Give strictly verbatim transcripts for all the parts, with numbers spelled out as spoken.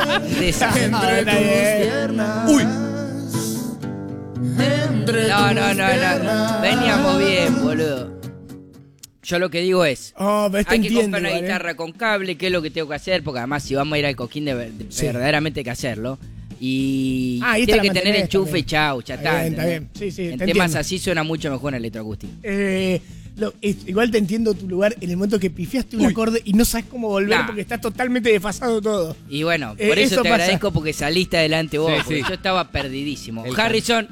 Uy. No, no, no, no. Veníamos bien, boludo. Yo lo que digo es, oh, hay que entiendo, comprar una ¿vale? guitarra con cable, que es lo que tengo que hacer, porque además si vamos a ir al Coquín de, de Sí. verdaderamente hay que hacerlo. Y Ah, ahí tiene está que la tener mantenés enchufe también. y chau, ya Está está. bien, está ¿entendés? bien. Sí, sí, En te temas entiendo. así suena mucho mejor en electroacústico. Eh, lo- es- igual te entiendo tu lugar en el momento que pifiaste un Uy. acorde y no sabes cómo volver Nah. porque está totalmente desfasado todo. Y bueno, Eh, por eso, eso te pasa. agradezco porque saliste adelante vos, Sí, porque sí. yo estaba perdidísimo. El Harrison,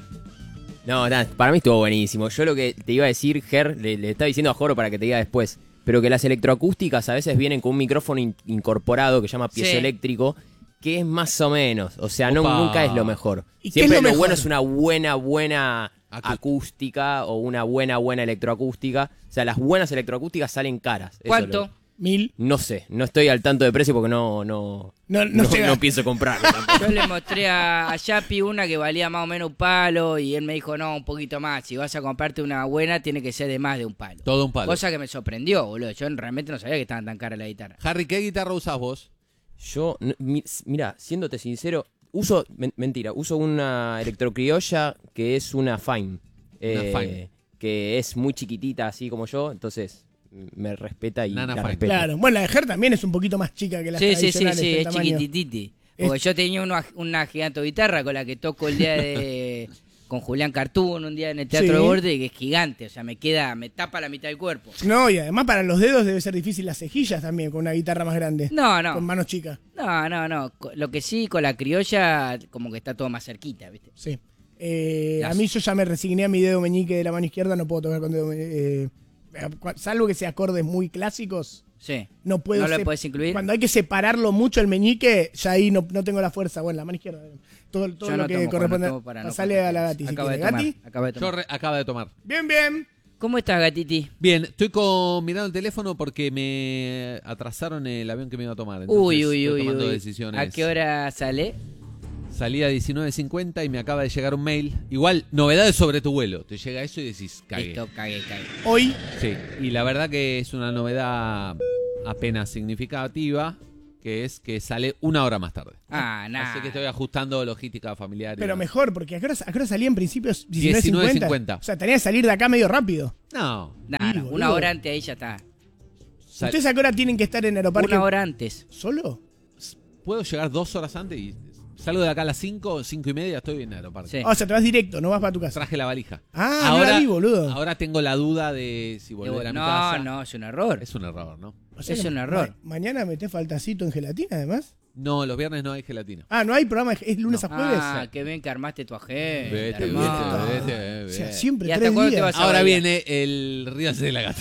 No, nada, para mí estuvo buenísimo. Yo lo que te iba a decir, Ger, le, le estaba diciendo a Joro para que te diga después, pero que las electroacústicas a veces vienen con un micrófono in- incorporado que se llama Sí. piezoeléctrico, que es más o menos, o sea, no, Opa. nunca es lo mejor. ¿Y qué Siempre es lo lo, mejor? bueno es una buena, buena Acú- acústica o una buena, buena electroacústica. O sea, las buenas electroacústicas salen caras. Eso es ¿cuánto? lo- Mil. No sé, no estoy al tanto de precio porque no, no, No, no no, llega. no pienso comprarlo tampoco. Yo le mostré a, a Yapi una que valía más o menos un palo y él me dijo, no, un poquito más. Si vas a comprarte una buena, tiene que ser de más de un palo. Todo un palo. Cosa que me sorprendió, boludo. Yo realmente no sabía que estaban tan caras la guitarra. Harry, ¿qué guitarra usás vos? Yo, n- mi- mira, siéndote sincero, uso, men- mentira, uso una electrocriolla que es una Fine. eh, Fine. Que es muy chiquitita, así como yo, entonces m- me respeta y Nana la Fine. respeto. Claro. Bueno, la de Ger también es un poquito más chica que las Sí, sí, sí, tradicionales. sí, en es tamaño. chiquitititi. Porque yo tenía una, una gigante guitarra con la que toco el día de... con Julián Cartoon un día en el Teatro Sí. de Borde, que es gigante. O sea, me queda, me tapa la mitad del cuerpo. No, y además para los dedos debe ser difícil las cejillas también con una guitarra más grande. No, no. Con manos chicas. No, no, no. Co- Lo que sí, con la criolla, como que está todo más cerquita, ¿viste? Sí. Eh, Las- A mí yo ya me resigné a mi dedo meñique de la mano izquierda, no puedo tocar con dedo meñique. Eh, salvo que sea acordes muy clásicos, Sí. no puedo. ¿No lo sep- podés incluir? Cuando hay que separarlo mucho el meñique, ya ahí no, no tengo la fuerza. Bueno, la mano izquierda. Todo, todo Yo lo no que tomo, corresponde. no tomo para no Pasale cortar a la temas. Gati. Si Acaba de quiere. tomar, Gati. acaba de Yo tomar. re- acaba de tomar. Bien, bien. ¿Cómo estás, gatiti? Bien, estoy con, mirando el teléfono porque me atrasaron el avión que me iba a tomar. Entonces Uy, uy, estoy uy, tomando uy. decisiones. ¿A qué hora sale? Salí a diecinueve cincuenta y me acaba de llegar un mail. Igual, novedades sobre tu vuelo. Te llega eso y decís, cagué. Listo, cagué, cagué. Hoy, Sí, y la verdad que es una novedad apenas significativa, que es que sale una hora más tarde. Ah, nada. Así que estoy ajustando logística familiar. y pero demás. mejor, porque ¿a qué hora, a qué hora salía en principio? diecinueve diecinueve cincuenta. cincuenta. O sea, tenía que salir de acá medio rápido. No. Nah, Sí, no, boludo. una hora antes ahí ya está. sal- ¿Ustedes a qué hora tienen que estar en Aeroparque? Una hora antes. ¿Solo? Puedo llegar dos horas antes y salgo de acá a las cinco, cinco y media, estoy en Aeroparque. Sí. Ah, o sea, te vas directo, no vas para tu casa. Traje la valija. Ah, no la vi, boludo. Ahora tengo la duda de si volver a mi no, casa. no, es un error. Es un error, ¿no? O sea es que un error. ma- mañana metés faltacito en gelatina, además. No, los viernes no hay gelatina. Ah, no hay programa, es lunes a jueves. Ah, qué bien que armaste tu agenda. Vete, hermano. vete, vete, O sea, vete. siempre ¿Y hasta tres cuándo te días. vas a Ahora Bahía? viene el Ríos de la Gata.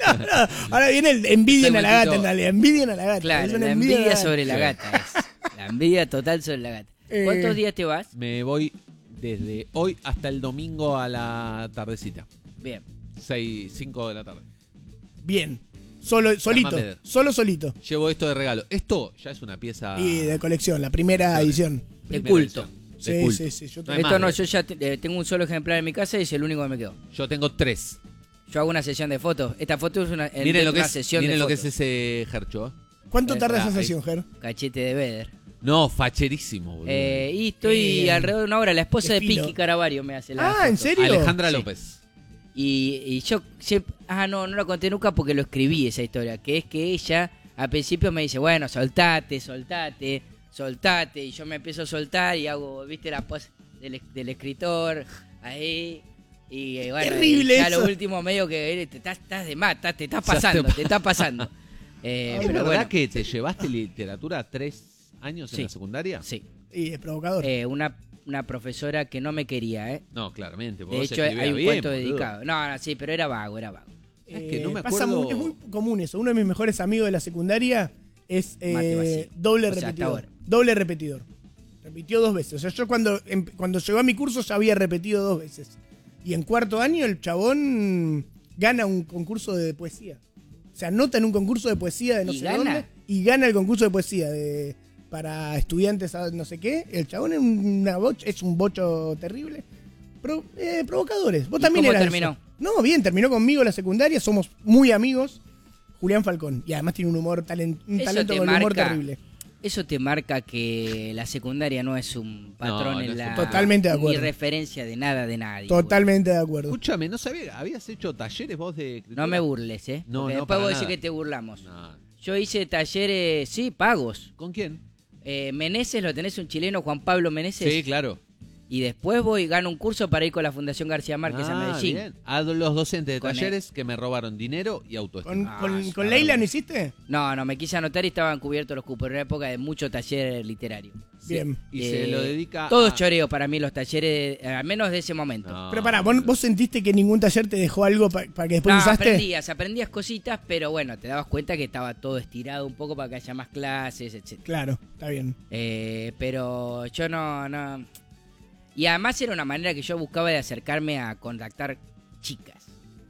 Ahora viene el envidien a la gata, Segmentito. en realidad. Envidien a la gata. Claro, Es una la envidia a envidia la sobre la Sí. gata. Es. La envidia total sobre la gata. Eh, ¿Cuántos días te vas? Me voy desde hoy hasta el domingo a la tardecita. Bien. seis, cinco de la tarde. Bien. Solo, solito. Armame. Solo solito. Llevo esto de regalo. Esto ya es una pieza Y de colección, la primera edición. De primera culto. edición, de Sí, culto. sí, sí. Yo No hay Esto más, no, eh. yo ya te- eh, tengo un solo ejemplar en mi casa y es el único que me quedó. Yo tengo tres. Yo hago una sesión de fotos. Esta foto es una, en- Miren lo que una es, sesión miren de lo que es fotos. ese Gercho. ¿eh? ¿Cuánto Eh, tarda esa ahí. sesión, Ger? Cachete de Beder. No, facherísimo, boludo. Eh, y estoy Eh, alrededor de una hora. La esposa de estilo. Piki Caravario me hace la Ah, foto. ¿en serio? Alejandra Sí. López. Y, y yo siempre... Ah, no, no lo conté nunca porque lo escribí esa historia. Que es que ella al principio me dice, bueno, soltate, soltate, soltate. Y yo me empiezo a soltar y hago, viste, la pose del, del escritor ahí. Y eh, bueno, Terrible ya eso. lo último medio que eh, te estás, estás de más, estás- te estás Ya te pasando, pa- te estás pasando. Eh, ¿Es pero verdad bueno, que te llevaste literatura tres años Sí. en la secundaria? sí. Y es provocador. Eh, una, una profesora que no me quería, ¿eh? No, claramente. De vos hecho, escribías hay un bien, cuento boludo. dedicado. No, no, sí, pero era vago, era vago. Es que no me pasa acuerdo- muy- es muy común eso. Uno de mis mejores amigos de la secundaria es eh, Mate Basile. doble O sea, hasta repetidor. ahora. Doble repetidor. Repitió dos veces. O sea, yo cuando, em- cuando llegó a mi curso ya había repetido dos veces. Y en cuarto año el chabón gana un concurso de poesía. Se anota en un concurso de poesía de no ¿Y sé gana? dónde y gana el concurso de poesía de para estudiantes a no sé qué. El chabón es, una boch- es un bocho terrible. Pro- eh, provocadores. Vos ¿Y también cómo eras terminó? eso. No, bien, terminó conmigo la secundaria, somos muy amigos. Julián Falcón. Y además tiene un humor, talen- un Eso talento te con el humor marca. terrible. eso te marca que la secundaria no es un patrón No, no en es la... un- Totalmente de Ni acuerdo. referencia de nada, de nadie. Totalmente de acuerdo. Escúchame, ¿no sabía? ¿Habías hecho talleres vos de boludo. escritura? No me burles, ¿eh? No, Porque no, después para vos decís nada. que te burlamos. No. Yo hice talleres, sí, pagos. ¿Con quién? Eh, Meneses, lo tenés un chileno, Juan Pablo Meneses. Sí, claro. Y después voy y gano un curso para ir con la Fundación García Márquez a Ah, Medellín. bien. A los docentes de Con talleres que me robaron dinero y ¿Con, autoestima. Ah, con, sí, con la Leila verdad. no hiciste? No, no, me quise anotar y estaban cubiertos los cupos. Era una época de mucho taller literario. Sí. Bien. Y Eh, se lo dedica Todo a... es choreo para mí los talleres, eh, al menos de ese momento. No, Pero pará, ¿vos, vos sentiste que ningún taller te dejó algo pa- para que después No, usaste? aprendías, aprendías cositas, pero bueno, te dabas cuenta que estaba todo estirado un poco para que haya más clases, etcétera. Claro, está bien. Eh, pero yo no, no... Y además era una manera que yo buscaba de acercarme a contactar chicas.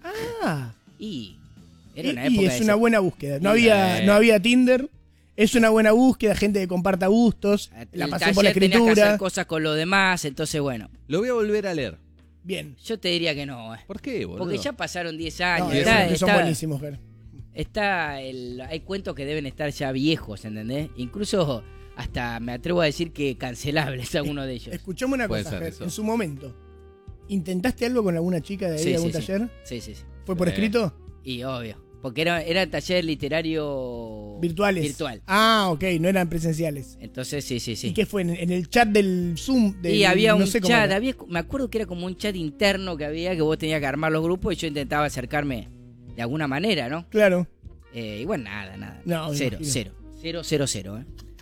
Ah, Y era una y, y época es de una ese- buena búsqueda. No Y, había, eh. no había Tinder. Es una buena búsqueda, gente que comparta gustos. La El pasión por la taller tenías que hacer escritura. cosas con lo demás, entonces bueno, Lo voy a volver a leer. Bien. yo te diría que no, eh. ¿Por qué, boludo? Porque ya pasaron diez No, años. es está, que son está- buenísimos, Fer. está el- hay cuentos que deben estar ya viejos, ¿entendés? Incluso hasta me atrevo a decir que cancelables algunos de ellos. Escuchame una Puede cosa, ser Fer. eso. En su momento, ¿intentaste algo con alguna chica de ahí, Sí, algún sí, sí. taller? Sí, sí, sí. ¿Fue por Sí. escrito? Y obvio. Porque era, era taller literario Virtuales. virtual. Ah, ok, no eran presenciales. Entonces, sí, sí, sí. ¿Y qué fue? ¿En, en el chat del Zoom? Del, Y había un no sé cómo chat, era? había, me acuerdo que era como un chat interno que había, que vos tenías que armar los grupos y yo intentaba acercarme de alguna manera, ¿no? Claro. Eh, y bueno, nada, nada. No, me cero, imagino. cero. Cero, cero, cero, ¿eh?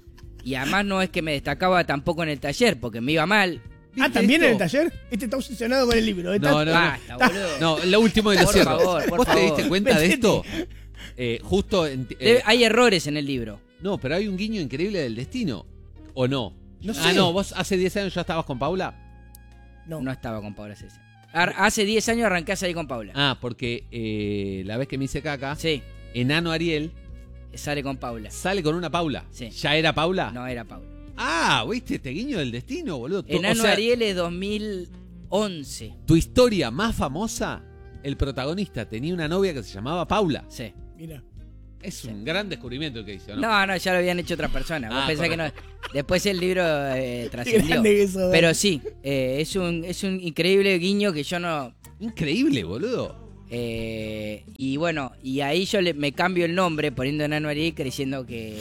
Y además no es que me destacaba tampoco en el taller, porque me iba mal. Ah, ¿Viste ¿también en el esto? taller? Este está obsesionado con el libro. Está- No, no, no. Basta, boludo. No, lo último y lo Por cierro. favor, por ¿Vos te favor. diste cuenta de Metete. esto? Eh, justo en... eh, Debe- hay errores en el libro. No, pero hay un guiño increíble del destino. ¿O no? No Ah, sé. no, vos hace diez años ya estabas con Paula. No. No estaba con Paula César. Ar- Hace diez años arranqué a salir con Paula. Ah, porque eh, la vez que me hice caca, Sí, Enano Ariel sale con Paula. sale con una Paula. Sí. ¿Ya era Paula? No era Paula. Ah, ¿viste este guiño del destino, boludo? Tu- Enano o sea, Ariel es dos mil once. tu historia más famosa, el protagonista tenía una novia que se llamaba Paula. Sí. Mira. Es un gran descubrimiento el que hizo, ¿no? No, no, ya lo habían hecho otras personas. Vos Ah, pensás que no. Después el libro eh, Qué trascendió. grande que sos, Pero Dani. sí, eh, es un es un increíble guiño que yo no. Increíble, boludo. eh, y bueno, y ahí yo le- me cambio el nombre poniendo Enano Ariel creyendo que.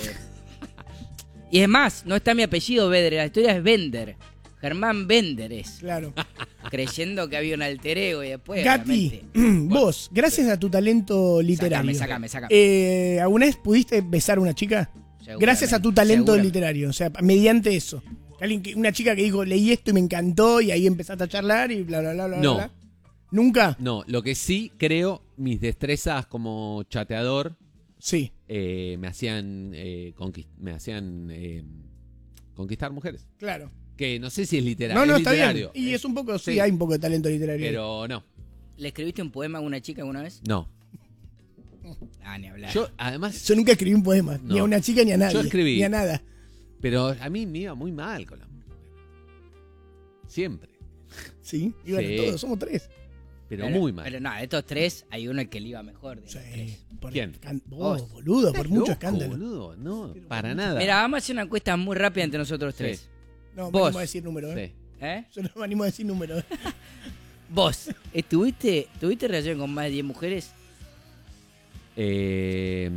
Y es más, no está mi apellido Bender, la historia es Bender. Germán Bender es. Claro. Creyendo que había un alter ego y después. Gati, obviamente, vos, gracias a tu talento literario, Sácame, sácame, sácame. eh, ¿alguna vez pudiste besar a una chica? Gracias a tu talento Seguramente. literario, o sea, mediante eso. Alguien que, una chica que dijo, leí esto y me encantó, y ahí empezaste a charlar y bla, bla, bla, bla. No. bla. ¿Nunca? No, lo que sí creo, mis destrezas como chateador Sí. eh, me hacían, eh, conquist- me hacían eh, conquistar mujeres. Claro. Que no sé si es literario. No, no, es está bien. literario. Y es un poco, sí, Sí. hay un poco de talento literario. Pero no, ¿Le escribiste un poema a una chica alguna vez? no. Ah, ni hablar. Yo, además, Yo nunca escribí un poema, ni No. a una chica ni a nadie. Yo escribí. Ni a nada. pero a mí me iba muy mal con las mujeres. Siempre. Sí, y bueno, Sí. todos, somos tres. Pero, muy mal. Pero no, de estos tres hay uno que le iba mejor. De Sí. los tres. Por ¿Quién? escan- Vos, Vos. boludo, por ¿Estás mucho loco, escándalo. boludo? No, para nada. Mira, vamos a hacer una encuesta muy rápida entre nosotros Sí. tres. No, me Vos. animo a decir número, ¿eh? Sí. ¿Eh? Yo no me animo a decir número. ¿eh? Vos, ¿estuviste, ¿tuviste relación con más de diez mujeres? Eh,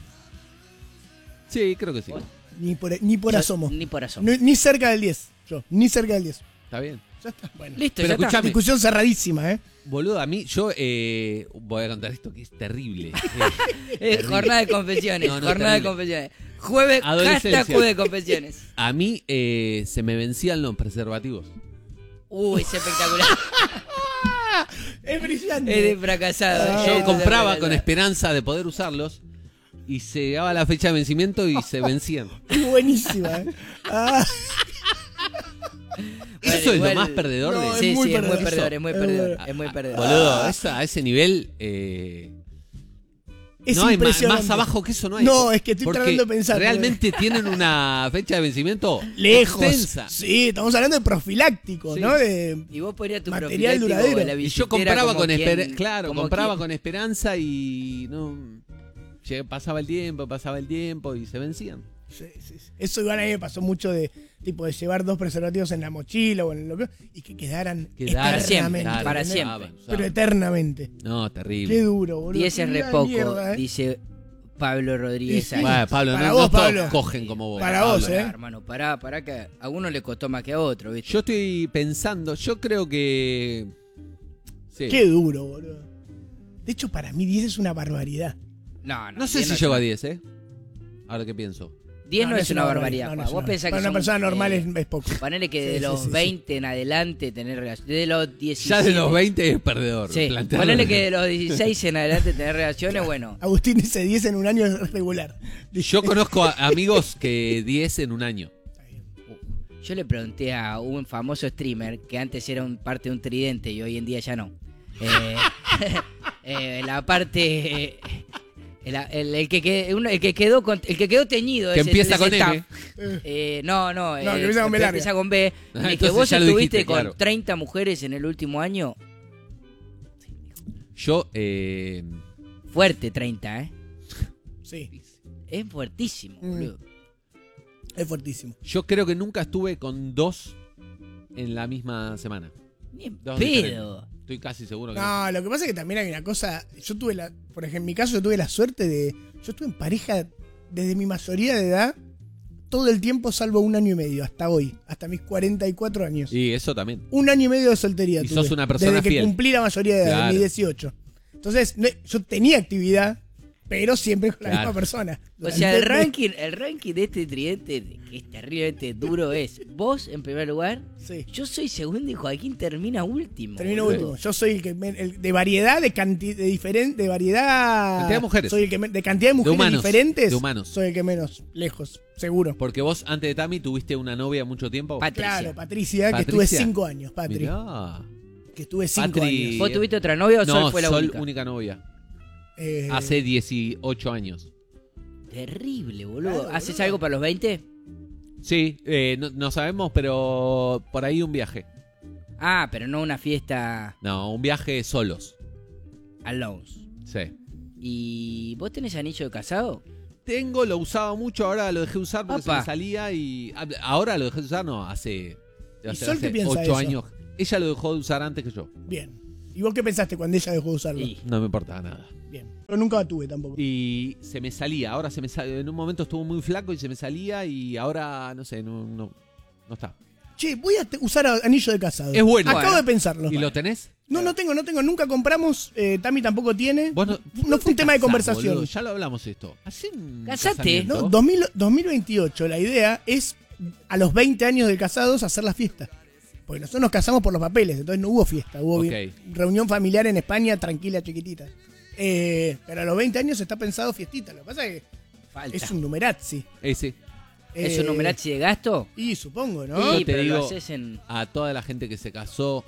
sí, creo que sí. ¿Vos? Ni por, ni por Yo- asomo. Ni por asomo. Ni, ni cerca del diez. Yo, ni cerca del diez. Está bien. Ya está. Bueno. Listo, Pero ya está. escuchame. Discusión cerradísima, ¿eh? Boludo, a mí, yo eh, voy a contar esto que es terrible. Eh, Eh, jornada de confesiones. No, no, jornada de terrible. confesiones. Jueves, Adolescencia. hashtag jueves de confesiones. a mí eh, se me vencían los preservativos. Uy, es espectacular. Es brillante. Es de fracasado. Ah. es Yo de compraba fracasado. con esperanza de poder usarlos y se llegaba la fecha de vencimiento y se vencían. Es buenísima, ¿eh? Ah, Bueno, Eso es igual- lo más perdedor No, de... es Sí, muy sí, es muy perdedor. perdedor, es muy Es perdedor. verdad. Es muy perdedor. Boludo, eso, a ese nivel... eh, es no hay más, impresionante. más abajo que eso no hay. No, es que estoy Porque tratando de pensar. realmente tienen una fecha de vencimiento Lejos. extensa. Sí, estamos hablando de profiláctico, Sí. ¿no? De, Y vos ponías tu Material profiláctico duradero. en la Y yo billetera compraba como con quien- esperanza, claro, como compraba quien- con esperanza y no lleg- pasaba el tiempo, pasaba el tiempo y se vencían. Sí, sí, sí. Eso igual a mí me pasó mucho de tipo de llevar dos preservativos en la mochila o en lo que y que quedaran Quedaran eternamente. siempre, para ¿entendés? siempre. Pero eternamente. No, terrible. Qué duro, boludo. diez es Qué re poco, mierda, ¿eh? dice Pablo Rodríguez. Sí, sí. ahí. Bueno, Pablo, Para no, vos, no todos Pablo. cogen como vos. Para Pablo. vos, ¿eh? Ah, hermano, pará, pará que a uno le costó más que a otro, ¿viste? Yo estoy pensando, yo creo que... Sí. Qué duro, boludo. De hecho, para mí diez es una barbaridad. No, no. No sé diez si es llego una- a diez, ¿eh? Ahora que pienso. diez no, es una barbaridad. no, no pa. es Vos una- pensás que para una son, persona normal eh, es, es poco. Ponele que Sí, de sí, los sí, sí. veinte en adelante tener relaciones. De los diecisiete. Ya de los veinte es perdedor. Sí, plantearlo. ponele que de los dieciséis en adelante tener relaciones, bueno. Agustín dice diez en un año es regular. Yo conozco a amigos que diez en un año. Yo le pregunté a un famoso streamer que antes era un parte de un tridente y hoy en día ya no. Eh, eh, la parte. eh, el, el- el que, qued- uno- el que quedó con- el que quedó teñido Que ese- empieza ese con staff. M. Eh, no, no, No, eh, que empieza con B larga. empieza con B. Ah, Y que entonces vos ya lo estuviste dijiste, con claro. treinta mujeres en el último año. Yo, eh, Fuerte treinta, ¿eh? Sí, Es fuertísimo, Mm. boludo. es fuertísimo. yo creo que nunca estuve con dos en la misma semana. Ni en Dos pedo. diferentes. Estoy casi seguro que no. No, lo que pasa es que también hay una cosa. Yo tuve la. Por ejemplo, en mi caso, yo tuve la suerte de. Yo estuve en pareja desde mi mayoría de edad todo el tiempo, salvo un año y medio, hasta hoy, hasta mis cuarenta y cuatro años. Y eso también. Un año y medio de soltería. Y tuve, sos una persona desde que fiel. cumplí la mayoría de edad, Claro. de mis dieciocho. Entonces, no- yo tenía actividad, pero siempre con la Claro. misma persona. O sea, el Durante- ranking, el ranking de este tridente, que es terriblemente duro, es vos en primer lugar, Sí. yo soy segundo y Joaquín termina último. Termino boludo. último. Yo soy el que men- el- de variedad, de cantidad, de diferente, de variedad. Cantidad de mujeres. Soy el que men- de cantidad de mujeres humanos, diferentes. de humanos. Soy el que menos, lejos, seguro. Porque vos, antes de Tami, tuviste una novia mucho tiempo. Patricia. Claro, Patricia, que Patricia. estuve cinco años, Patri. Mirá. Que estuve cinco Patri- años. ¿Vos tuviste otra novia o No, Sol fue la Sol, única? única novia. Eh, Hace dieciocho años. Terrible, boludo. Claro, ¿Haces boludo. algo para los veinte? Sí, eh, no, no sabemos, pero por ahí un viaje. Ah, pero no una fiesta No, un viaje solos. alone. Sí. ¿Y vos tenés anillo de casado? Tengo, lo usaba mucho, ahora lo dejé de usar porque Opa. se me salía y... Ahora lo dejé de usar, no, hace... ¿Y hace, Sol qué hace piensa de ocho eso? años. Ella lo dejó de usar antes que yo. Bien. ¿Y vos qué pensaste cuando ella dejó de usarlo? Sí. No me importaba nada. Bien. Yo nunca la tuve tampoco. Y se me salía, ahora se me sale. En un momento estuvo muy flaco y se me salía y ahora, no sé, no, no, no está. Che, voy a te- usar a- anillo de casado. Es bueno. Acabo Bueno. de pensarlo. ¿Y lo tenés? No, no tengo, no tengo. Nunca compramos. Eh, Tami tampoco tiene. Vos no, No fue un te tema de casás, conversación. boludo, ya lo hablamos esto. Hacé un Casate. casamiento. No, dos mil dos mil veintiocho, la idea es a los veinte años de casados hacer la fiesta. Porque nosotros nos casamos por los papeles, entonces no hubo fiesta. Hubo Ok. vi- reunión familiar en España, tranquila, chiquitita. Eh, pero a los veinte años está pensado fiestita. Lo que pasa es Falta. que es un numerazzi. Ese. ¿Es Eh, un numerazzi de gasto? Y supongo, ¿no? Sí, Yo te pero lo digo- haces en... A toda la gente que se casó,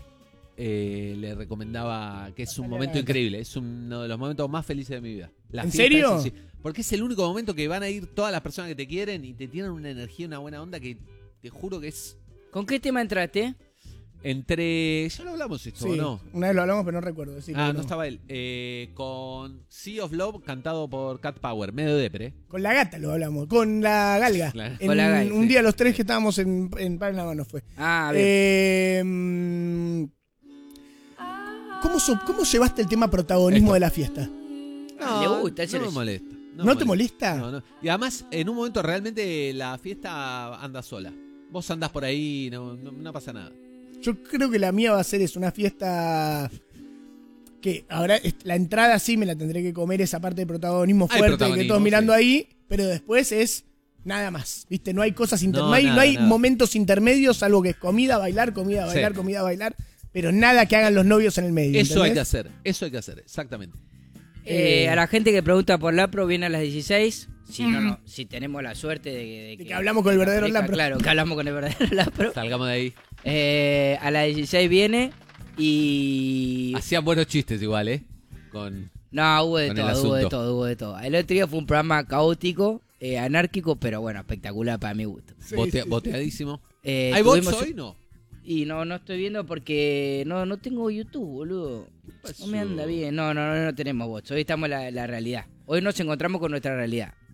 eh, le recomendaba que es un Dale, momento dale. increíble. Es uno de los momentos más felices de mi vida. La ¿En fiesta serio? esa, sí. Porque es el único momento que van a ir todas las personas que te quieren y te tienen una energía, una buena onda que te juro que es ¿Con qué tema entraste? entre... Ya lo hablamos esto, Sí, ¿o no? una vez lo hablamos, pero no recuerdo. decirlo, Ah, no estaba él. Eh, con Sea of Love cantado por Cat Power, medio depre. Con la gata lo hablamos, con la galga. Claro. En Con la galga, un sí. día los tres que estábamos en, en Pan en la Mano fue. Ah, bien. Eh, mm, ¿cómo, so- ¿Cómo llevaste el tema protagonismo Esto. de la fiesta? Ah, le gusta, él se no lo me molesta. ¿No, me te molesta? No, no. Y además, en un momento realmente la fiesta anda sola. Vos andás por ahí, no, no, no pasa nada. Yo creo que la mía va a ser es una fiesta que ahora est- la entrada sí me la tendré que comer, esa parte de protagonismo Hay fuerte que protagonismo, todos mirando sí. ahí, pero después es nada más, ¿viste? No hay cosas inter- No, no, hay, no nada, hay nada. momentos intermedios, salvo que es comida, bailar, comida, Sí. bailar, comida, bailar, pero nada que hagan los novios en el medio. Eso hay que ¿entendés? hacer, eso hay que hacer, exactamente. Eh, eh, a la gente que pregunta por Lapro viene a las dieciséis. Si no, no, si tenemos la suerte de, de De que hablamos con el que verdadero aparezca, Lapro. Claro, que hablamos con el verdadero Lapro. Salgamos de ahí. Eh, a las dieciséis viene y... Hacían buenos chistes igual, ¿eh? Con... No, hubo de con el todo, hubo de asunto. todo, hubo de todo. El otro día fue un programa caótico, eh, anárquico, pero bueno, espectacular para mi gusto. Sí, bote- sí, boteadísimo. Eh, ¿Hay bots tuvimos- hoy? No. Y no, no estoy viendo porque no, no tengo YouTube, boludo. No me anda bien. No, no, no, no tenemos bots. Hoy estamos en la, la realidad. Hoy nos encontramos con nuestra realidad.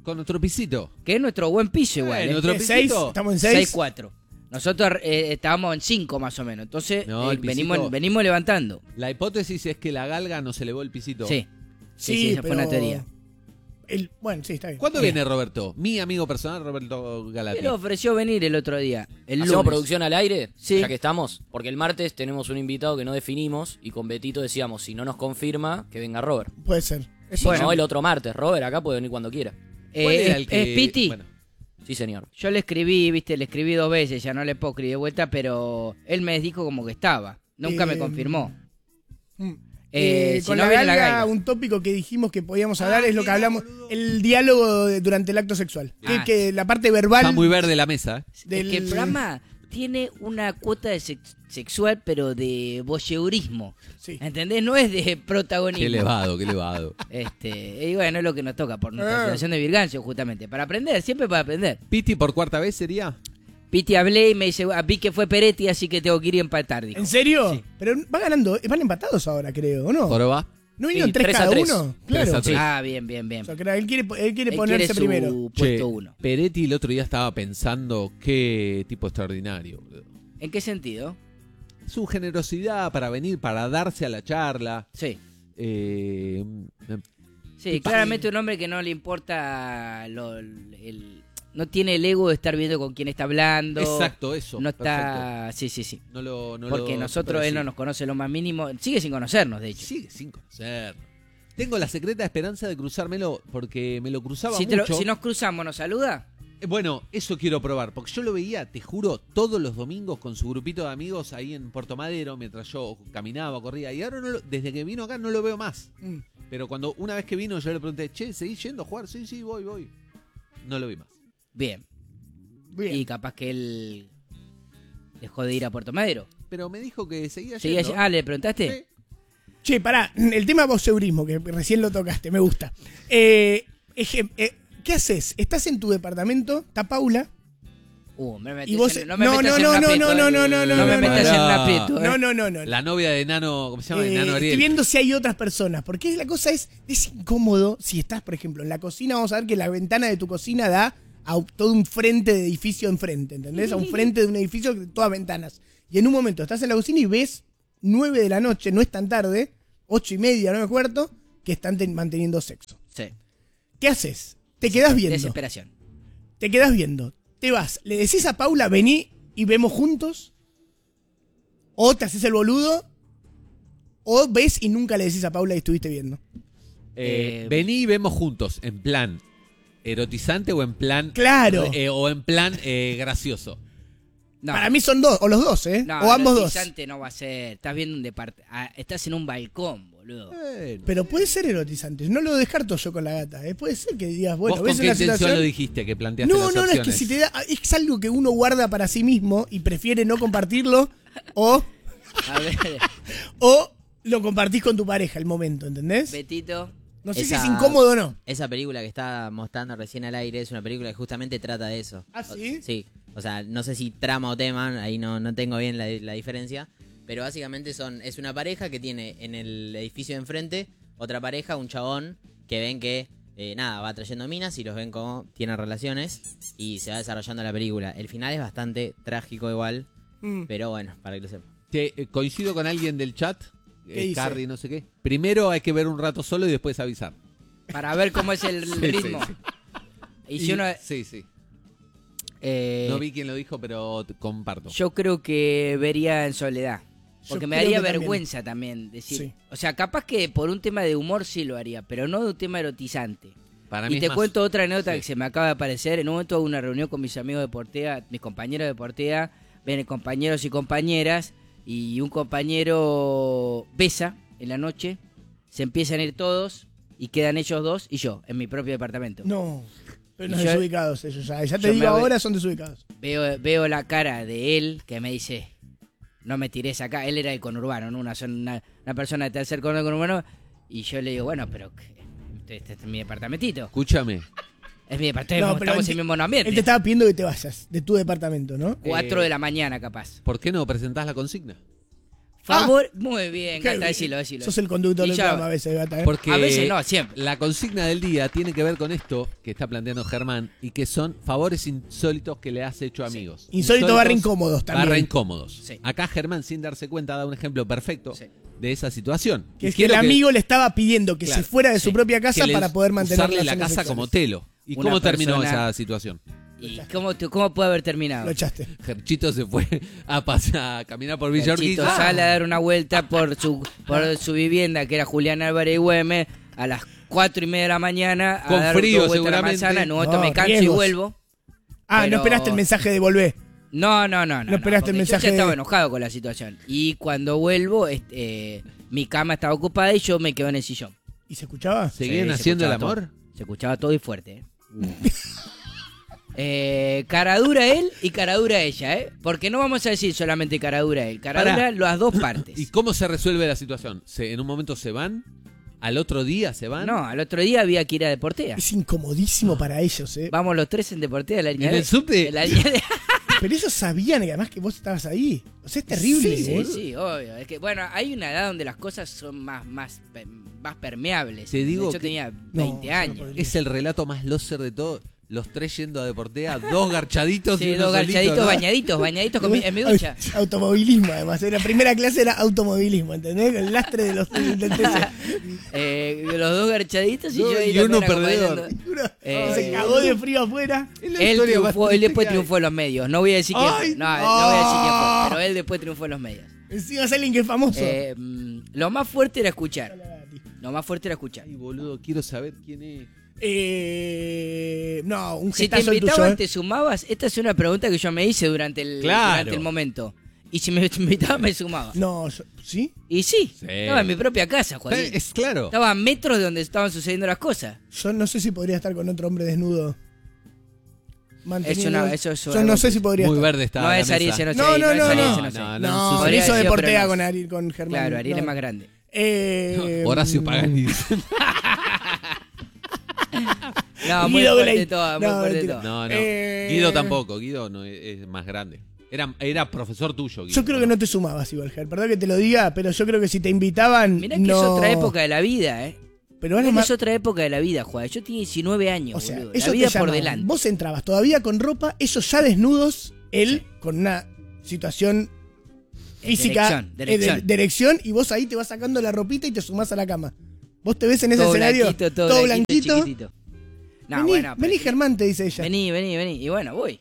Con nuestro pisito. Que es nuestro buen piso igual. Eh, ¿eh? nuestro ¿Qué, seis? pisito. ¿Estamos en seis seis? cuatro. Nosotros eh, estábamos en cinco más o menos. Entonces No, eh, el pisito- venimos, venimos levantando. La hipótesis es que la galga nos elevó el pisito. Sí. Sí, Sí, sí, esa fue pero- una teoría. El, bueno, sí, está bien. ¿Cuándo Bien. viene Roberto? Mi amigo personal, Roberto Galati. Él ofreció venir el otro día. El ¿Hacemos lunes. producción al aire? Sí. Ya que estamos. Porque el martes tenemos un invitado que no definimos y con Betito decíamos, si no nos confirma, que venga Robert. Puede ser. Si Eso no, sí. el otro martes. Robert acá puede venir cuando quiera. Eh, ¿Cuál era es, el que- es Piti. Bueno, Sí, señor. Yo le escribí, viste, le escribí dos veces, ya no le puedo escribir de vuelta, pero él me dijo como que estaba. Nunca me Eh, confirmó. Mm. Eh, Eh, si con no la viene la galga, galga. un tópico que dijimos que podíamos hablar Ah, es lo que mira, hablamos, boludo. el diálogo de- durante el acto sexual. Que, Ah. que la parte verbal... está muy verde la mesa. ¿eh? del- Es que el programa tiene una cuota de sex- sexual, pero de voyeurismo. Sí. ¿Entendés? No es de protagonismo. Qué elevado, qué elevado. Este, y bueno, es lo que nos toca por nuestra Ah. asociación de Virgancio, justamente. Para aprender, siempre para aprender. Piti por cuarta vez sería. Piti hablé y me dice, ah, vi que fue Peretti, así que tengo que ir a empatar, dijo. ¿En serio? Sí. Pero va ganando, van empatados ahora, creo, ¿o no? Joroba. ¿No vinieron Sí, tres tres a cada tres. uno? Tres Claro. a tres. Ah, bien, bien, bien. O sea, que él quiere, él quiere Él ponerse quiere su primero. puesto Che, uno. Peretti el otro día estaba pensando qué tipo extraordinario. boludo. ¿En qué sentido? Su generosidad para venir, para darse a la charla. Sí. Eh, me- Sí, ¿Qué pasa? claramente un hombre que no le importa lo- el, no tiene el ego de estar viendo con quién está hablando. exacto, eso. No perfecto. está, sí, sí, sí. No lo, no Porque lo- nosotros pero él sí. no nos conoce lo más mínimo, sigue sin conocernos, de hecho. Sigue sin conocer. Tengo la secreta esperanza de cruzármelo porque me lo cruzaba Si, te lo- mucho. si nos cruzamos, ¿nos saluda? Eh, Bueno, eso quiero probar, porque yo lo veía, te juro, todos los domingos con su grupito de amigos ahí en Puerto Madero, mientras yo caminaba, corría, y ahora no lo- desde que vino acá no lo veo más. Mm. Pero cuando una vez que vino yo le pregunté, che, ¿seguís yendo a jugar? Sí, sí, voy, voy. No lo vi más. Bien. Bien. Y capaz que él dejó de ir a Puerto Madero. Pero me dijo que seguía Seguía- yendo. ah, ¿le preguntaste? Sí. Che, pará, el tema voyeurismo, que recién lo tocaste, me gusta. Eh, ejem- eh, ¿Qué haces? ¿Estás en tu departamento? ¿Está Paula? Uh, me metes Y vos... en, no me no, metas no, en no, un no, aprieto, no, eh. no, no, no, No no, me no, metas en un Pará. aprieto, eh. No, no, no, no. La novia de Nano, ¿cómo se llama? Eh, Nano Ariel. estoy viendo si hay otras personas, porque la cosa es, es incómodo si estás, por ejemplo, en la cocina, vamos a ver que la ventana de tu cocina da a todo un frente de edificio enfrente, ¿entendés? A un frente de un edificio de todas ventanas. Y en un momento estás en la cocina y ves nueve de la noche, no es tan tarde, ocho y media, nueve cuarto, que están ten- manteniendo sexo. Sí. ¿Qué haces? Te quedás viendo. Desesperación. Te quedás viendo. Te vas. Le decís a Paula, vení y vemos juntos. O te haces el boludo. O ves y nunca le decís a Paula y estuviste viendo. Eh, Eh, vení y vemos juntos, en plan erotizante o en plan... Claro. eh, o en plan eh, gracioso. No. Para mí son dos, o los dos, ¿eh? No, o ambos dos. erotizante no va a ser. Estás viendo un departamento. Estás en un balcón, boludo. Bueno. Pero puede ser erotizante. No lo descarto yo con la gata. ¿eh? Puede ser que digas, bueno, ¿Vos ves con qué una intención situación. lo dijiste que planteaste No, las no, no, es que opciones? si te da. Es algo que uno guarda para sí mismo y prefiere no compartirlo. O, A ver, o lo compartís con tu pareja el momento, ¿entendés? Betito. No sé Esa- si es incómodo o no. Esa película que está mostrando recién al aire es una película que justamente trata de eso. ¿Ah, sí? O- Sí. O sea, no sé si trama o tema, ahí no, no tengo bien la, la diferencia. Pero básicamente son es una pareja que tiene en el edificio de enfrente otra pareja, un chabón, que ven que, eh, nada, va trayendo minas y los ven como tienen relaciones y se va desarrollando la película. El final es bastante trágico igual, Mm. pero bueno, para que lo sepan. Te, eh, coincido con alguien del chat, ¿Qué eh, dice? Carrie, no sé qué. Primero hay que ver un rato solo y después avisar. Para ver cómo es el Sí, ritmo. sí, Y si uno. Sí, sí. eh, No vi quién lo dijo, pero t- comparto. Yo creo que vería en soledad. Porque Yo me creo daría que también. vergüenza también, decir. Sí. O sea, capaz que por un tema de humor sí lo haría, pero no de un tema erotizante. Para mí Y es te más- cuento otra anécdota sí. que se me acaba de aparecer. En un momento hubo una reunión con mis amigos de Portea, mis compañeros de Portea, ven compañeros y compañeras, y un compañero besa en la noche, se empiezan a ir todos, y quedan ellos dos y yo, en mi propio departamento. No. Pero Y no yo- desubicados ellos ya. Ya te yo digo me voy- ahora, son desubicados. Veo, veo la cara de él que me dice, no me tires acá. Él era el conurbano, ¿no? Una, zona- una, una persona de tercer cono conurbano. Y yo le digo, bueno, pero que- este, este es mi departamentito. Escúchame. Es mi departamento, No, pero estamos él en te- el mismo ambiente. Él te estaba pidiendo que te vayas de tu departamento, ¿no? Cuatro Eh, de la mañana, capaz. ¿Por qué no presentás la consigna? Favor, muy bien, Qué Gata, bien. decilo, decilo. Sos el conductor Y del ya- programa a veces, Gata. ¿eh? Porque A veces no, siempre. la consigna del día tiene que ver con esto que está planteando Germán y que son favores insólitos que le has hecho a amigos. Insólito barra incómodos también. Barra incómodos. Sí. Acá Germán, sin darse cuenta, da un ejemplo perfecto Sí. de esa situación. Que Y es que el quiero amigo le estaba pidiendo que Claro, se fuera de su sí. propia casa que le- para poder mantener usarle la relaciones casa sexuales. como telo. ¿Y Una cómo terminó persona- esa situación? ¿Y cómo, te- cómo puede haber terminado? Lo echaste. Gerchito se fue a pasar a caminar por Villa Chito Urquiza. sale a dar una vuelta por su por su vivienda, que era Julián Álvarez y Güemes, a las cuatro y media de la mañana, a Con dar frío, dos vueltas a la seguramente. manzana. En un momento No, me canso riesgos. y vuelvo. Ah, Pero- no esperaste el mensaje de volver. No, no, no. No, No esperaste el porque mensaje Yo ya de- estaba enojado con la situación. Y cuando vuelvo, este, eh, mi cama estaba ocupada y yo me quedo en el sillón. ¿Y se escuchaba? ¿Seguían Sí, se haciendo el escuchaba amor? todo. Se escuchaba todo y fuerte. ¿eh? Eh, cara dura él y cara dura ella, ¿eh? Porque no vamos a decir solamente cara dura él. Cara Pará. dura las dos partes. ¿Y cómo se resuelve la situación? ¿Se, ¿En un momento se van? ¿Al otro día se van? No, al otro día había que ir a Deportea. Es incomodísimo para ellos, ¿eh? Vamos los tres en Deportea, la línea ¿En el D. subte? En la línea D. Pero ellos sabían que además que vos estabas ahí. O sea, es terrible. Sí, sí, boludo. sí, obvio. Es que, bueno, hay una edad donde las cosas son más, más, pe- más permeables. Te digo Yo que- tenía No, veinte yo no años. podría. Es el relato más loser de todo. Los tres yendo a Deportea, dos garchaditos y Sí, uno dos solito, garchaditos, ¿no? bañaditos, bañaditos con mi- en mi ducha. Automovilismo, además. La primera clase era automovilismo, ¿entendés? El lastre de los del T C. Eh, los dos garchaditos y No, yo ahí y uno también perdedor. acompañando. Uno Eh, se cagó de frío afuera. Es la Él historia más triunfó, él triste después que hay. triunfó en los medios. No voy a decir quién Ay, fue. No, no voy a decir quién ah. fue, pero él después triunfó en los medios. Encima es alguien que es famoso. Eh, mm, lo más fuerte era escuchar. Lo más fuerte era escuchar. Ay, boludo, quiero saber quién es. Eh, no, un Si te gestazo el tuyo, invitaban, ¿eh? ¿te sumabas? Esta es una pregunta que yo me hice durante el, Claro. durante el momento. Y si me invitaban, me sumaba. No, yo- ¿sí? Y sí, Sí. estaba en mi propia casa, Joaquín. Eh, Es claro. Estaba a metros de donde estaban sucediendo las cosas. Yo no sé si podría estar con otro hombre desnudo. Manteniendo- una- eso es Yo una no cosa. sé si podría Muy estar. verde estaba No la es Ariel, mesa. ese no sé. No, ahí, no, es no, Ariel, no. ese no sé. No, No, no, Podría hizo haber sido, Deportea pero no con, sé. Ariel, con Germán. Claro, Ariel No. es más grande. Eh, Horacio Pagani. No, muy Guido fuerte Blake. todo, muy No, fuerte mentira. todo. No, no. Eh, Guido tampoco. Guido no es, es más grande. Era, era profesor tuyo, Guido. Yo creo que no te sumabas igual, Ger. Perdón que te lo diga, pero yo creo que si te invitaban. Mirá que no... es otra época de la vida, ¿eh? Pero Mirá ahora que más. es otra época de la vida, Juan. Yo tenía diecinueve años, O sea, boludo. eso La vida te por llamaban. delante. Vos entrabas todavía con ropa, ellos ya desnudos, él con una situación física Dirección, eh, dirección. de, de erección, y vos ahí te vas sacando la ropita y te sumás a la cama. Vos te ves en ese todo escenario blanquito, todo, todo blanquito, blanquito. chiquitito. No, vení, bueno, pero vení, sí. Germán, te dice ella. Vení, vení, vení. Y bueno, voy.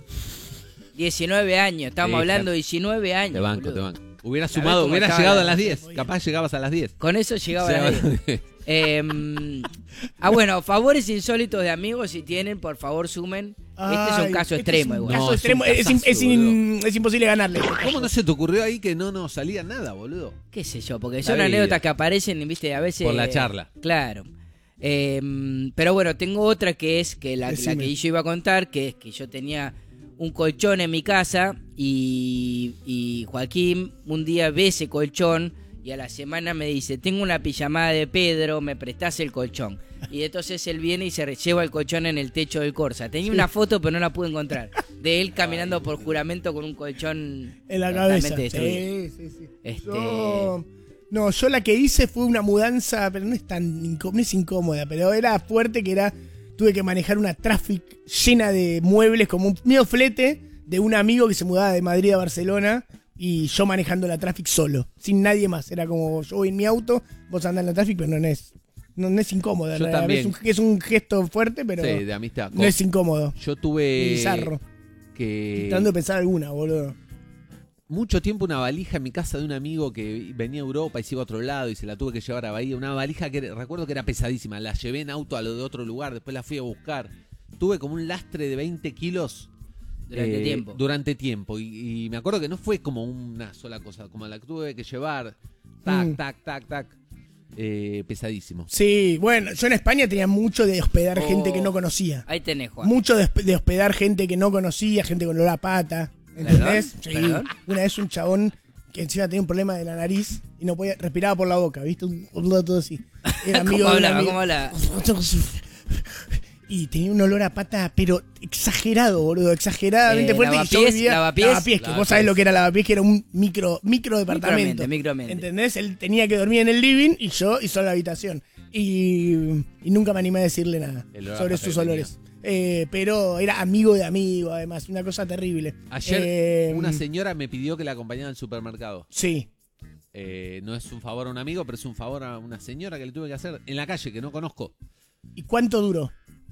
diecinueve años, estamos Sí, hablando de Ger. diecinueve años. Te banco, boludo. te banco. Hubiera ¿Sabés sumado, cómo hubiera estaba llegado la- a las diez. Capaz llegabas a las diez. Con eso llegaba Sí, a la ahora- vida. Eh, ah, bueno, favores insólitos de amigos, si tienen, por favor, sumen. Este es un Ay, caso este extremo, es un igual. caso No, es extremo. un Es, in- casazo, es in- es imposible ganarle. ¿Cómo no se te ocurrió ahí que no nos salía nada, boludo? Qué sé yo, porque La son vida. anécdotas que aparecen, viste, a veces. Por la charla. Claro. Eh, pero bueno, tengo otra que es que la, la Decime. que yo iba a contar, que es que yo tenía un colchón en mi casa y, y Joaquín un día ve ese colchón y a la semana me dice, tengo una pijamada de Pedro, me prestás el colchón. Y entonces él viene y se re- lleva el colchón en el techo del Corsa. Tenía una foto, pero no la pude encontrar. De él caminando por juramento con un colchón En la totalmente cabeza. destruido. Sí, sí, sí. Este- Yo- No, yo la que hice fue una mudanza, pero no es tan incó- no es incómoda, pero era fuerte, que era, tuve que manejar una traffic llena de muebles, como un mío flete de un amigo que se mudaba de Madrid a Barcelona, y yo manejando la traffic solo, sin nadie más. Era como, yo voy en mi auto, vos andás en la traffic, pero no, no es, no, no es incómoda. Yo la verdad. también. Es un, es un gesto fuerte, pero Sí, de amistad. no es incómodo. Yo tuve Bizarro. que Tratando de pensar alguna, boludo. mucho tiempo una valija en mi casa de un amigo que venía a Europa y se iba a otro lado y se la tuve que llevar a Bahía. Una valija que era- recuerdo que era pesadísima. La llevé en auto a lo de otro lugar, después la fui a buscar. Tuve como un lastre de veinte kilos. Durante eh, tiempo. Durante tiempo. Y, y me acuerdo que no fue como una sola cosa, como la que tuve que llevar. Tac, Mm. tac, tac, tac. Eh, pesadísimo. Sí, bueno, yo en España tenía mucho de hospedar Oh. gente que no conocía. Ahí tenés, Juan. Mucho de, hosp- de hospedar gente que no conocía, gente con olor a pata. ¿Entendés? ¿Perdón? ¿Perdón? Una vez un chabón que encima tenía un problema de la nariz y no podía, respiraba por la boca, ¿viste? Un olor todo así. Era amigo ¿Cómo de un hablaba? amigo. ¿Cómo hablaba? Y tenía un olor a pata, pero exagerado, boludo, exageradamente Eh, fuerte. Y yo lavapiés, vivía- lavapiés. lavapiés, que vos Lavapiés. sabés lo que era lavapiés, que era un micro, micro departamento. Microambiente, microambiente. ¿Entendés? Él tenía que dormir en el living y yo y solo la habitación. Y, y nunca me animé a decirle nada El olor a sobre pata sus que olores. Eh, pero era amigo de amigo, además, una cosa terrible. Ayer Eh, una señora me pidió que la acompañara al supermercado. Sí. Eh, no es un favor a un amigo, pero es un favor a una señora que le tuve que hacer en la calle, que no conozco. ¿Y cuánto duró?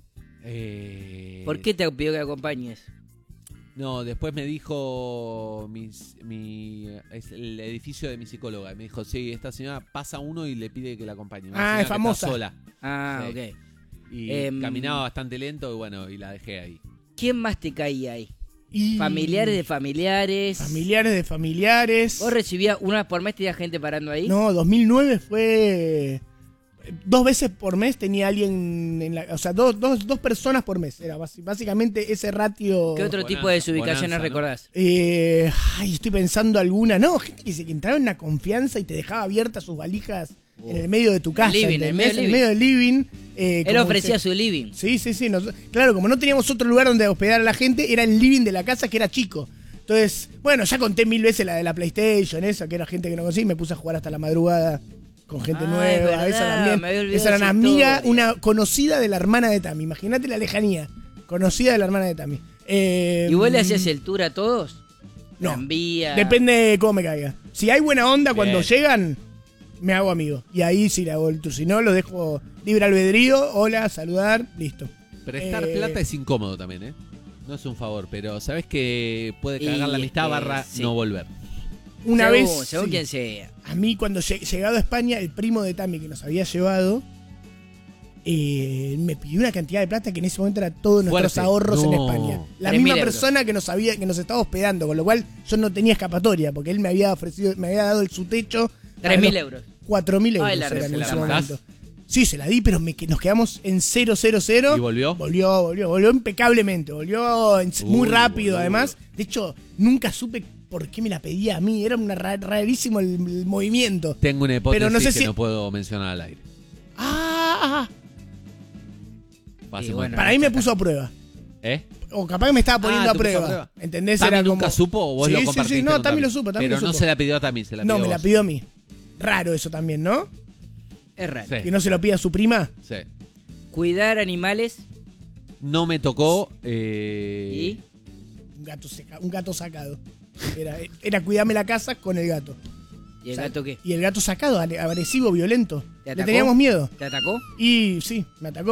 Eh, ¿Por qué te pidió que acompañes? No, después me dijo mis- mi, es el edificio de mi psicóloga. Me dijo, sí, esta señora pasa uno y le pide que la acompañe. Una Ah, señora es que está famosa. sola. Ah, Sí. ok. Y Em, caminaba bastante lento y bueno, y la dejé ahí. ¿Quién más te caía ahí? Y- Familiares de familiares. Familiares de familiares. ¿Vos recibías una vez por mes, tenías gente parando ahí? No, dos mil nueve fue... Dos veces por mes tenía alguien en la... O sea, dos, dos, dos personas por mes. Era basi- básicamente ese ratio... ¿Qué otro Bonanza, tipo de desubicaciones bonanza, ¿no? recordás? Eh, ay, estoy pensando alguna. No, gente que, se, que entraba en una confianza y te dejaba abiertas sus valijas en el medio de tu casa. living, en el medio ¿entendés? del En el medio del living. eh, Él como ofrecía que- su living. Sí, sí, sí. nos- claro, como no teníamos otro lugar donde hospedar a la gente, era el living de la casa que era chico. Entonces, bueno, ya conté mil veces la de la PlayStation, esa, que era gente que no conocí, me puse a jugar hasta la madrugada con gente Ah, nueva. es verdad, esa me había también. olvidado Esa era una esa amiga, historia. una conocida de la hermana de Tami. Imagínate la lejanía. Conocida de la hermana de Tami. Eh, ¿Y vos le hacías el tour a todos? No. Tranvía. Depende de cómo me caiga. Si hay buena onda cuando Bien. llegan, me hago amigo. Y ahí sí le hago el tour. Si no, lo dejo libre albedrío. Hola, saludar, listo. Prestar Eh, plata es incómodo también, ¿eh? No es un favor, pero sabes que puede cagar Y la es amistad que barra sí. no volver. Una según, vez. Según sí. quien sea. A mí, cuando lleg- llegado a España, el primo de Tami que nos había llevado eh, me pidió una cantidad de plata que en ese momento era todos nuestros Fuerte. ahorros en No. España. La tres mil misma euros. persona que nos había, que nos estaba hospedando, con lo cual yo no tenía escapatoria, porque él me había ofrecido, me había dado el su techo. Tres mil euros. Cuatro mil euros Ay, la eran en reputa ese madre. momento. Sí, se la di, pero me que- nos quedamos en cero cero cero. ¿Y volvió? Volvió, volvió, volvió impecablemente, volvió en- muy Uy, rápido boludo. además. De hecho, nunca supe por qué me la pedía a mí, era una ra- rarísimo el, el movimiento. Tengo una hipótesis Pero no sé que si- no puedo mencionar al aire. Ah, Pase Y mal. bueno. para mí me puso a prueba. ¿Eh? O capaz que me estaba poniendo Ah, a te puso a prueba. prueba. ¿Entendés? ¿Tami Era nunca como... supo o vos sí, lo sí, compartiste sí, no, con Tami Tami? lo supo, Tami Pero lo no supo. se la pidió a Tami, se la No, pidió me la vos. pidió a mí. Raro eso también, ¿no? Es raro. Sí, Que no se lo pida a su prima. sí. Cuidar animales No me tocó... eh, y... Un gato, seca- un gato sacado. Era, era cuidarme la casa con el gato. ¿Y el O sea, gato qué? Y el gato sacado, ale- agresivo, violento. ¿Te Le atacó? teníamos miedo. ¿Te atacó? Y sí, me atacó